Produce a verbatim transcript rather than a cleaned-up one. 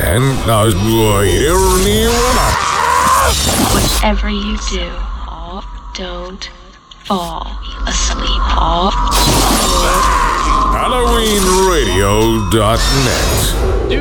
En als hier nieuwe. Whatever you do, don't fall asleep. Halloween Radio dot net. Do